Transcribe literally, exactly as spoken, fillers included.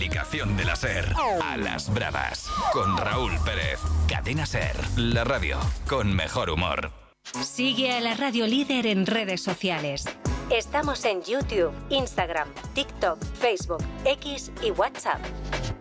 aplicación de la SER. A las bravas. Con Raúl Pérez. Cadena SER. La radio con mejor humor. Sigue a la Radio Líder en redes sociales. Estamos en YouTube, Instagram, TikTok, Facebook, X y WhatsApp.